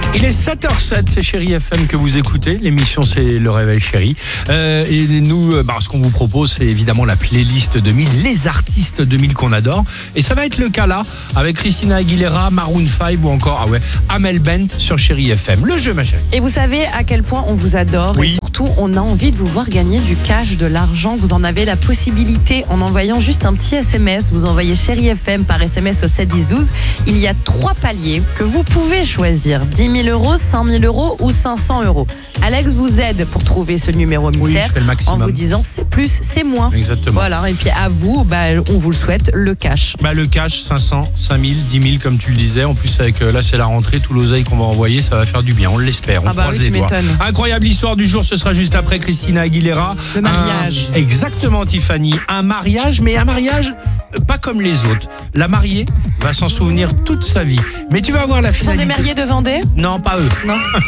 Il est 7h07, c'est Chérie FM que vous écoutez. L'émission, c'est Le Réveil Chérie. Et nous, ce qu'on vous propose, c'est évidemment la playlist 2000, les artistes 2000 qu'on adore. Et ça va être le cas là, avec Christina Aguilera, Maroon 5 ou encore Amel Bent sur Chérie FM. Le jeu, ma chérie. Et vous savez à quel point on vous adore. Oui. Et surtout, on a envie de vous voir gagner du cash, de l'argent. Vous en avez la possibilité en envoyant juste un petit SMS. Vous envoyez Chérie FM par SMS au 7 10 12. Il y a 3 paliers que vous pouvez choisir. 10 000 euros, 5 000 euros ou 500 euros. Alex vous aide pour trouver ce numéro mystère je fais le maximum. en vous disant c'est plus, c'est moins. Exactement. Voilà, et puis à vous, on vous le souhaite, le cash. Le cash, 500, 5000, 10 000 comme tu le disais. En plus, avec là, c'est la rentrée, tout l'oseille qu'on va envoyer, ça va faire du bien. On l'espère. On croise oui, les tu doigts. m'étonnes. Incroyable histoire du jour, ce sera juste après Christina Aguilera. Le mariage. Exactement, Tiffany. Un mariage, mais un mariage pas comme les autres. La mariée va s'en souvenir toute sa vie. Mais tu vas voir la Ce sont des finalité. mariés de Vendée? Non, pas eux. Non.